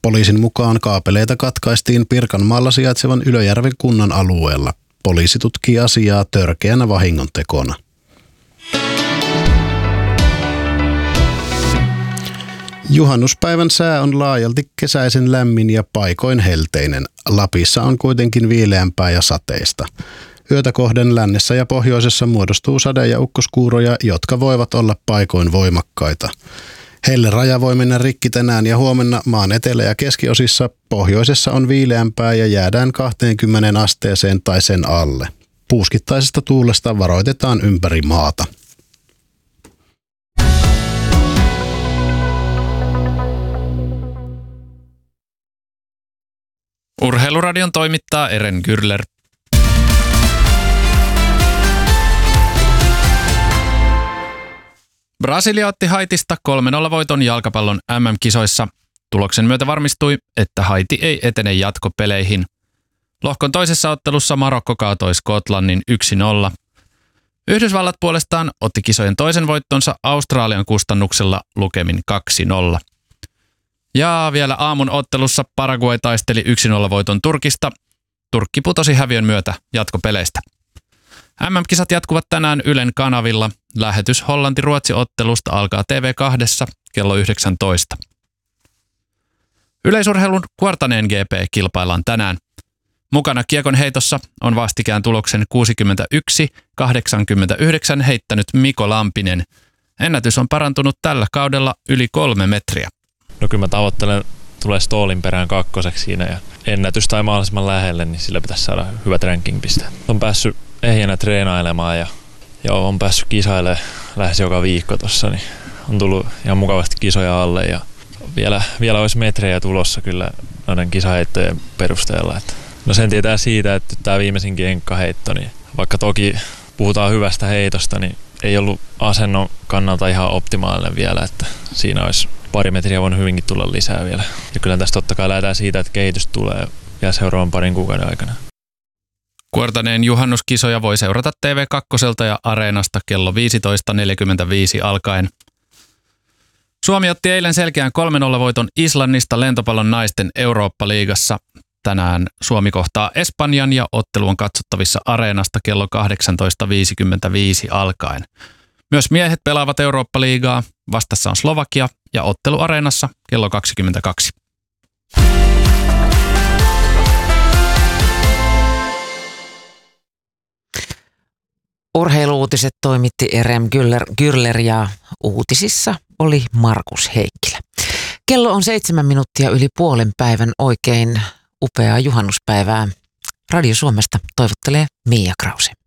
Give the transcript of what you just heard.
Poliisin mukaan kaapeleita katkaistiin Pirkanmaalla sijaitsevan Ylöjärven kunnan alueella. Poliisi tutkii asiaa törkeänä vahingontekona. Juhannuspäivän sää on laajalti kesäisen lämmin ja paikoin helteinen. Lapissa on kuitenkin viileämpää ja sateista. Yötä kohden lännessä ja pohjoisessa muodostuu sade- ja ukkoskuuroja, jotka voivat olla paikoin voimakkaita. Helleraja voi mennä rikki tänään ja huomenna maan etelä- ja keskiosissa. Pohjoisessa on viileämpää ja jäädään 20 asteeseen tai sen alle. Puuskittaisesta tuulesta varoitetaan ympäri maata. Urheiluradion toimittaa Eren Gürler. Brasilia otti Haitista 3-0 voiton jalkapallon MM-kisoissa. Tuloksen myötä varmistui, että Haiti ei etene jatkopeleihin. Lohkon toisessa ottelussa Marokko kaatoi Skotlannin 1-0. Yhdysvallat puolestaan otti kisojen toisen voittonsa Australian kustannuksella lukemin 2-0. Ja vielä aamun ottelussa Paraguay taisteli 1-0 voiton Turkista. Turkki putosi häviön myötä jatkopeleistä. MM-kisat jatkuvat tänään Ylen kanavilla. Lähetys Hollanti-Ruotsi-ottelusta alkaa TV2 kello 19. Yleisurheilun Kuortaneen GP kilpaillaan tänään. Mukana kiekon heitossa on vastikään tuloksen 61-89 heittänyt Mikko Lampinen. Ennätys on parantunut tällä kaudella yli 3 metriä. No kyllä mä tavoittelen tulee Stoolin perään kakkoseksi siinä ja ennätys tai mahdollisimman lähelle, niin sillä pitäisi saada hyvät ranking-pisteet. On päässyt ehjänä treenailemaan ja on päässyt kisailemaan lähes joka viikko tossa, niin on tullut ihan mukavasti kisoja alle ja vielä olisi metrejä tulossa kyllä noiden kisaheittojen perusteella. No sen tietää siitä, että tämä viimeisinkin enkkaheitto, niin vaikka toki puhutaan hyvästä heitosta, niin ei ollut asennon kannalta ihan optimaalinen vielä, että siinä olisi pari metriä voinut hyvinkin tulla lisää vielä. Ja kyllä tästä totta kai lähdetään siitä, että kehitys tulee vielä seuraavan parin kuukauden aikana. Kuortaneen juhannuskisoja voi seurata TV2 ja Areenasta kello 15.45 alkaen. Suomi otti eilen selkeän 3-0 voiton Islannista lentopallon naisten Eurooppa-liigassa. Tänään Suomi kohtaa Espanjan ja ottelu on katsottavissa Areenasta kello 18.55 alkaen. Myös miehet pelaavat Eurooppa-liigaa. Vastassa on Slovakia ja ottelu Areenassa kello 22. Urheiluutiset toimitti Eren Gürler ja uutisissa oli Markus Heikkilä. Kello on 7 minuuttia yli puolen päivän. Oikein upeaa juhannuspäivää. Radio Suomesta toivottelee Mia Krause.